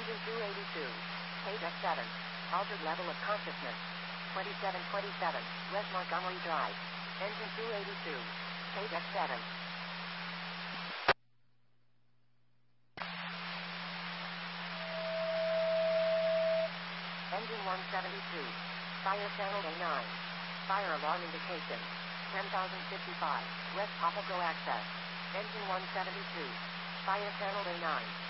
Engine 282. Page F7. Altered level of consciousness. 2727. West Montgomery Drive. Engine 282. Page F7. Engine 172. Fire channel A9. Fire alarm indication. 10,055. West Papago access. Engine 172. Fire channel A9.